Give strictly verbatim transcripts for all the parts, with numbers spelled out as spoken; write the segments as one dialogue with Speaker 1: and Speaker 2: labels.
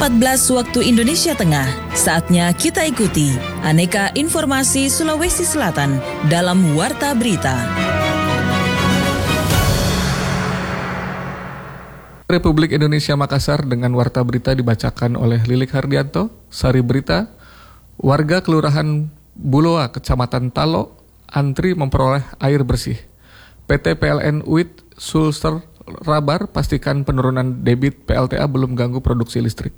Speaker 1: empat belas waktu Indonesia Tengah. Saatnya kita ikuti aneka informasi Sulawesi Selatan dalam Warta Berita.
Speaker 2: Republik Indonesia Makassar dengan Warta Berita dibacakan oleh Lilik Hardianto. Sari berita, warga Kelurahan Buloa, Kecamatan Talo, antri memperoleh air bersih. P T P L N U I T Sulsel Rabar pastikan penurunan debit P L T A belum ganggu produksi listrik.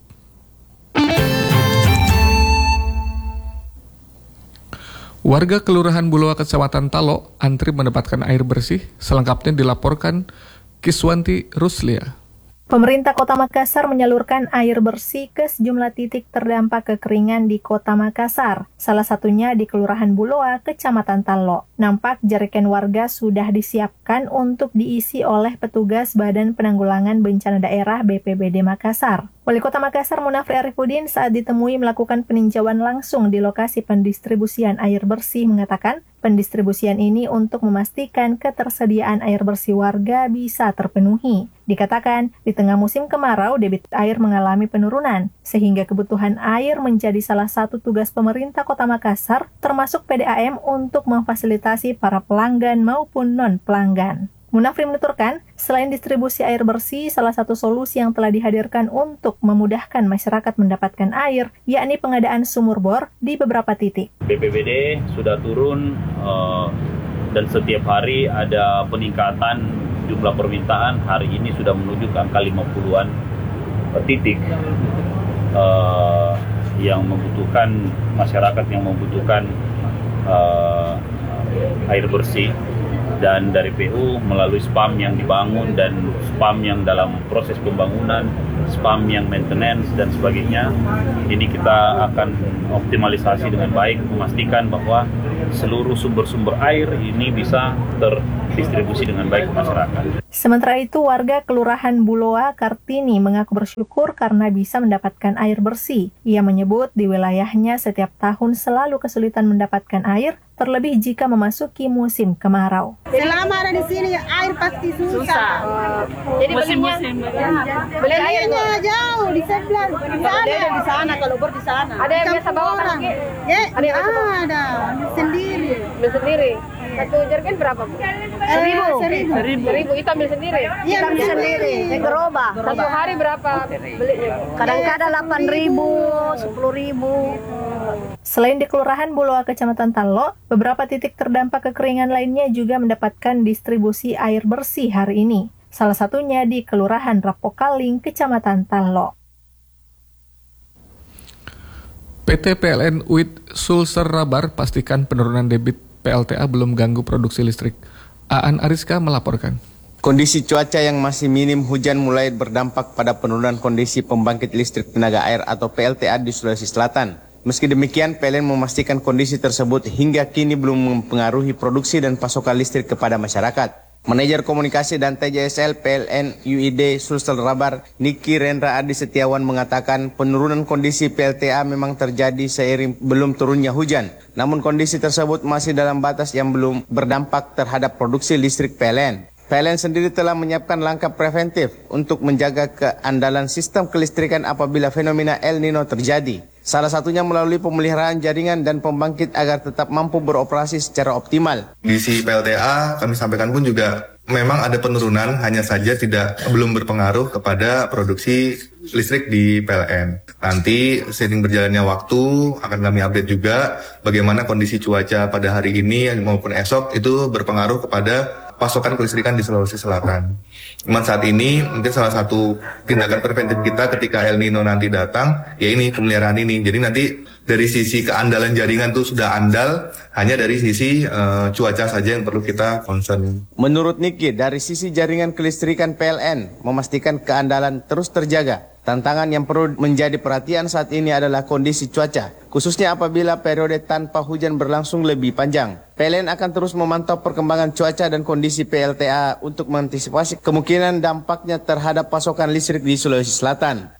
Speaker 2: Warga Kelurahan Buloa Kecamatan Talo antri mendapatkan air bersih, selengkapnya dilaporkan Kiswanti Ruslia.
Speaker 3: Pemerintah Kota Makassar menyalurkan air bersih ke sejumlah titik terdampak kekeringan di Kota Makassar. Salah satunya di Kelurahan Buloa, Kecamatan Talo. Nampak jerigen warga sudah disiapkan untuk diisi oleh petugas Badan Penanggulangan Bencana Daerah B P B D Makassar. Wali Kota Makassar Munafri Arifuddin saat ditemui melakukan peninjauan langsung di lokasi pendistribusian air bersih mengatakan, pendistribusian ini untuk memastikan ketersediaan air bersih warga bisa terpenuhi. Dikatakan, di tengah musim kemarau debit air mengalami penurunan, sehingga kebutuhan air menjadi salah satu tugas pemerintah Kota Makassar, termasuk P D A M untuk memfasilitasi para pelanggan maupun non-pelanggan. Munafri menuturkan, selain distribusi air bersih, salah satu solusi yang telah dihadirkan untuk memudahkan masyarakat mendapatkan air, yakni pengadaan sumur bor di beberapa titik.
Speaker 4: B P B D sudah turun uh, dan setiap hari ada peningkatan jumlah permintaan. Hari ini sudah menuju ke angka lima puluhan titik uh, yang membutuhkan, masyarakat yang membutuhkan uh, air bersih. Dan dari P U melalui spam yang dibangun dan spam yang dalam proses pembangunan, spam yang maintenance dan sebagainya, ini kita akan optimalisasi dengan baik, memastikan bahwa seluruh sumber-sumber air ini bisa terdistribusi dengan baik ke masyarakat.
Speaker 3: Sementara itu, warga Kelurahan Buloa, Kartini mengaku bersyukur karena bisa mendapatkan air bersih. Ia menyebut di wilayahnya setiap tahun selalu kesulitan mendapatkan air, terlebih jika memasuki musim kemarau.
Speaker 5: Selama ada di sini air pasti susah. susah.
Speaker 6: Uh, Jadi belinya,
Speaker 5: beli airnya jauh di sebelah di sana.
Speaker 6: Di sana kalau bor di sana.
Speaker 5: Ada yang biasa bawa kan? Ya, ada yang ada sendiri.
Speaker 6: Beli sendiri. Satu jerigen berapa, Bu?
Speaker 5: Seribu.
Speaker 6: Seribu. Seribu. Seribu. Itu ambil sendiri.
Speaker 5: Iya, ambil sendiri.
Speaker 6: Yang gerobak. Satu hari berapa belinya?
Speaker 5: Kadang-kadang delapan ribu, sepuluh ribu.
Speaker 3: Selain di Kelurahan Buloa Kecamatan Talo, beberapa titik terdampak kekeringan lainnya juga mendapatkan distribusi air bersih hari ini. Salah satunya di Kelurahan Rapokaling, Kecamatan Talo.
Speaker 2: P T P L N U I T Sulsel Rabar pastikan penurunan debit P L T A belum ganggu produksi listrik. Aan Ariska melaporkan.
Speaker 7: Kondisi cuaca yang masih minim hujan mulai berdampak pada penurunan kondisi pembangkit listrik tenaga air atau P L T A di Sulawesi Selatan. Meski demikian, P L N memastikan kondisi tersebut hingga kini belum mempengaruhi produksi dan pasokan listrik kepada masyarakat. Manajer Komunikasi dan T J S L P L N U I D Sulsel Rabar, Niki Rendra Adi Setiawan mengatakan penurunan kondisi P L T A memang terjadi seiring belum turunnya hujan. Namun kondisi tersebut masih dalam batas yang belum berdampak terhadap produksi listrik P L N. P L N sendiri telah menyiapkan langkah preventif untuk menjaga keandalan sistem kelistrikan apabila fenomena El Nino terjadi. Salah satunya melalui pemeliharaan jaringan dan pembangkit agar tetap mampu beroperasi secara optimal.
Speaker 8: Di sisi P L T A kami sampaikan pun juga memang ada penurunan, hanya saja tidak belum berpengaruh kepada produksi listrik di P L N. Nanti seiring berjalannya waktu akan kami update juga bagaimana kondisi cuaca pada hari ini maupun esok itu berpengaruh kepada pasokan kelistrikan di Sulawesi Selatan. Cuman saat ini mungkin salah satu tindakan preventif kita ketika El Nino nanti datang, ya ini pemeliharaan ini. Jadi nanti dari sisi keandalan jaringan itu sudah andal, hanya dari sisi uh, cuaca saja yang perlu kita concern.
Speaker 7: Menurut Niki, dari sisi jaringan kelistrikan P L N, memastikan keandalan terus terjaga. Tantangan yang perlu menjadi perhatian saat ini adalah kondisi cuaca, khususnya apabila periode tanpa hujan berlangsung lebih panjang. P L N akan terus memantau perkembangan cuaca dan kondisi P L T A untuk mengantisipasi kemungkinan dampaknya terhadap pasokan listrik di Sulawesi Selatan.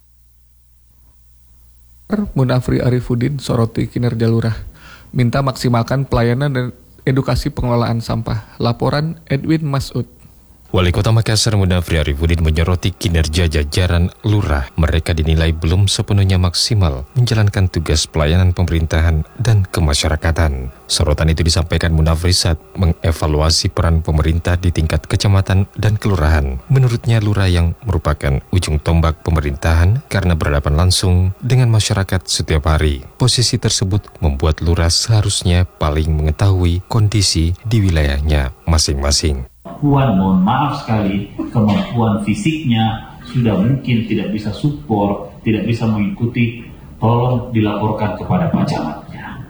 Speaker 2: Munafri Arifuddin soroti kinerja lurah, minta maksimalkan pelayanan dan edukasi pengelolaan sampah. Laporan Edwin Masud.
Speaker 9: Wali Kota Makassar Munafri Arifudin menyoroti kinerja jajaran lurah. Mereka dinilai belum sepenuhnya maksimal menjalankan tugas pelayanan pemerintahan dan kemasyarakatan. Sorotan itu disampaikan Munafri saat mengevaluasi peran pemerintah di tingkat kecamatan dan kelurahan. Menurutnya lurah yang merupakan ujung tombak pemerintahan karena berhadapan langsung dengan masyarakat setiap hari. Posisi tersebut membuat lurah seharusnya paling mengetahui kondisi di wilayahnya masing-masing.
Speaker 4: Kemampuan, mohon maaf sekali, kemampuan fisiknya sudah mungkin tidak bisa support, tidak bisa mengikuti, tolong dilaporkan kepada Pak Camatnya.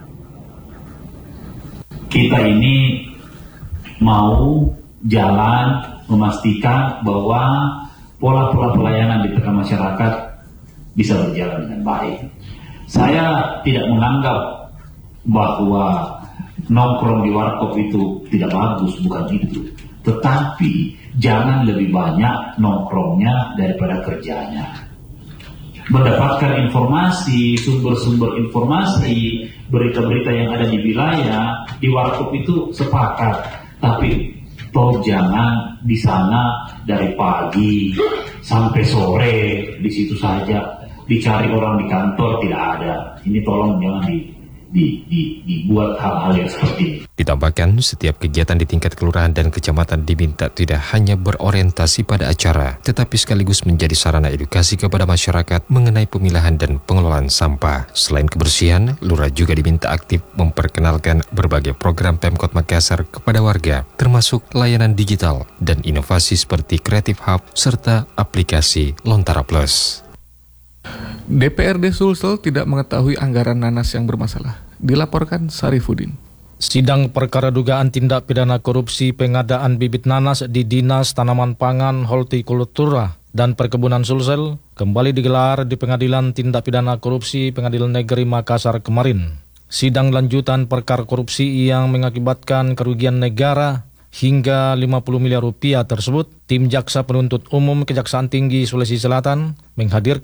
Speaker 4: Kita ini mau jalan memastikan bahwa pola-pola pelayanan di tengah masyarakat bisa berjalan dengan baik. Saya tidak menganggap bahwa nongkrong di warkop itu tidak bagus, bukan itu. Tetapi jangan lebih banyak nongkrongnya daripada kerjanya. Mendapatkan informasi, sumber-sumber informasi, berita-berita yang ada di wilayah, di warkop itu sepakat. Tapi toh jangan di sana dari pagi sampai sore, di situ saja dicari orang di kantor tidak ada. Ini tolong jangan di Di, di, dibuat hal-hal yang seperti ini.
Speaker 9: Ditambahkan, setiap kegiatan di tingkat kelurahan dan kecamatan diminta tidak hanya berorientasi pada acara, tetapi sekaligus menjadi sarana edukasi kepada masyarakat mengenai pemilahan dan pengelolaan sampah. Selain kebersihan, lurah juga diminta aktif memperkenalkan berbagai program Pemkot Makassar kepada warga, termasuk layanan digital dan inovasi seperti Creative Hub serta aplikasi Lontara Plus.
Speaker 2: D P R D Sulsel tidak mengetahui anggaran nanas yang bermasalah, dilaporkan Sarifudin.
Speaker 10: Sidang perkara dugaan tindak pidana korupsi pengadaan bibit nanas di Dinas Tanaman Pangan, Hortikultura, dan Perkebunan Sulsel kembali digelar di Pengadilan Tindak Pidana Korupsi Pengadilan Negeri Makassar kemarin. Sidang lanjutan perkara korupsi yang mengakibatkan kerugian negara hingga lima puluh miliar rupiah tersebut, tim Jaksa Penuntut Umum Kejaksaan Tinggi Sulawesi Selatan menghadirkan